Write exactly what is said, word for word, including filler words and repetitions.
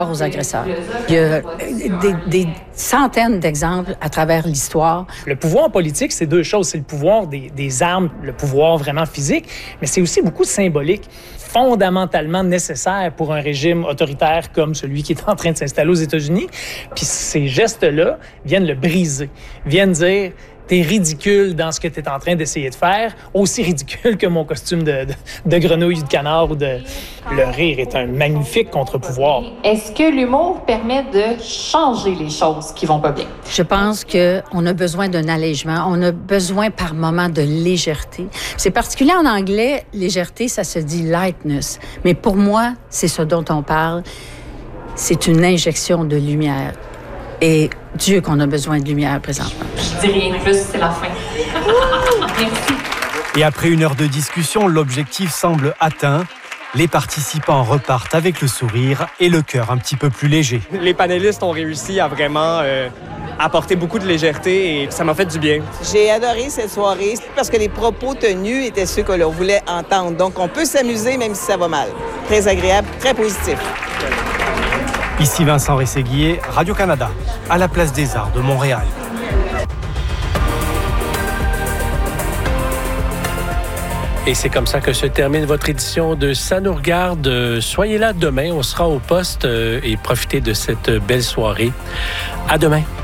aux agresseurs. Il y a des, des centaines d'exemples à travers l'histoire. Le pouvoir politique, c'est deux choses. C'est le pouvoir des, des armes, le pouvoir vraiment physique, mais c'est aussi beaucoup symbolique, fondamentalement nécessaire pour un régime autoritaire comme celui qui est en train de s'installer aux États-Unis. Puis ces gestes-là viennent le briser, viennent dire... T'es ridicule dans ce que t'es en train d'essayer de faire, aussi ridicule que mon costume de, de, de grenouille ou de canard ou de... Le rire est un magnifique contre-pouvoir. Est-ce que l'humour permet de changer les choses qui vont pas bien? Je pense qu'on a besoin d'un allègement. On a besoin par moments de légèreté. C'est particulier en anglais, légèreté, ça se dit lightness. Mais pour moi, c'est ce dont on parle. C'est une injection de lumière. Et Dieu qu'on a besoin de lumière présentement. Je dis rien de plus, c'est la fin. Merci. Et après une heure de discussion, l'objectif semble atteint. Les participants repartent avec le sourire et le cœur un petit peu plus léger. Les panélistes ont réussi à vraiment euh, apporter beaucoup de légèreté et ça m'a fait du bien. J'ai adoré cette soirée parce que les propos tenus étaient ceux que l'on voulait entendre. Donc, on peut s'amuser même si ça va mal. Très agréable, très positif. Ici Vincent Rességuier, Radio-Canada, à la Place des Arts de Montréal. Et c'est comme ça que se termine votre édition de Ça nous regarde. Soyez là demain, on sera au poste et profitez de cette belle soirée. À demain.